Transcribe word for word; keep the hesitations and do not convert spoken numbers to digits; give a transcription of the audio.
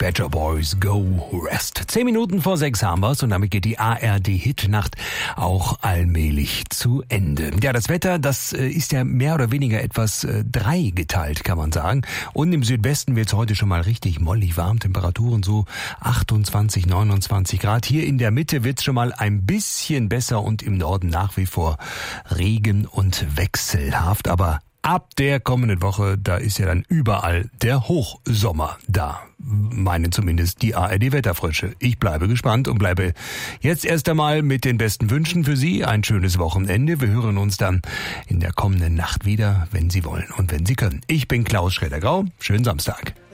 Pet Shop Boys, Go Rest. Zehn Minuten vor sechs haben wir's und damit geht die A R D-Hitnacht auch allmählich zu Ende. Ja, das Wetter, das ist ja mehr oder weniger etwas äh, dreigeteilt, kann man sagen. Und im Südwesten wird's heute schon mal richtig mollig warm. Temperaturen so achtundzwanzig, neunundzwanzig Grad. Hier in der Mitte wird's schon mal ein bisschen besser und im Norden nach wie vor Regen und wechselhaft. Aber ab der kommenden Woche, da ist ja dann überall der Hochsommer da. Meinen zumindest die A R D-Wetterfrösche. Ich bleibe gespannt und bleibe jetzt erst einmal mit den besten Wünschen für Sie. Ein schönes Wochenende. Wir hören uns dann in der kommenden Nacht wieder, wenn Sie wollen und wenn Sie können. Ich bin Klaus Schroeder-Grau. Schönen Samstag.